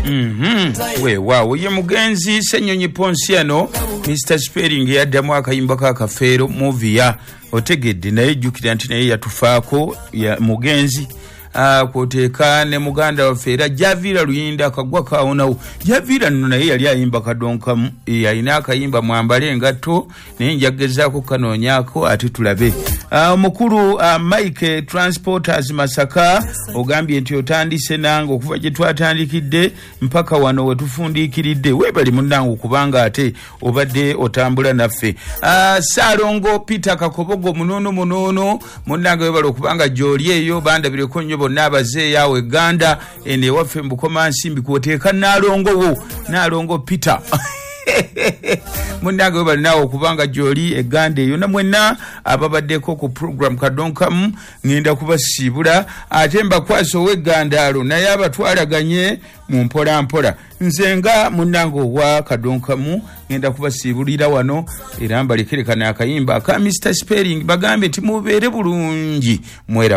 Weewaawo ye mugenzi Ssenyonyi Ponsiano Mr. Spelling yaddamu akayimba ka Kafeero movie ya otegedde naye jjukira nti naye yatufaako ya mugenzi kwoteeka ne muganda waffe era Javira Luyinda akagwa kaawonawo. Javira nno naye yali ayimba kadonkamu yalina akayimba mwambale engatto naye njagezaako kanoonyaako ate tulabe. Mukulu Mike Transporters Masaka ogambye nti otandise nange okuva gye twatandikidde mpaka wano we tufundiikiridde. Weebali munnange kubanga ate obadde otambula naffe. Saalongo Peter Kakobogo munono munnange weebali okubanga gy'oli eyo bandabireko nnyo bonna abazeeyo awo Uganda ene waffe mbukoma nsimbi kwoteeka Naalongo Peter munnange we balinawo okubanga gy'oli Uganda eyo namwenna ababaddeko ku program kadonkamu ngenda kubasiibula ate mbakwasa ow'Egandaalo naye abatwalaganye mu mpolampola. Nze nga munnange owa kadonkamu ngenda kubasiibulira wano era mbalekerekana akayimba aka Mr. Spelling bagambe nti mubeere bulungi mwera.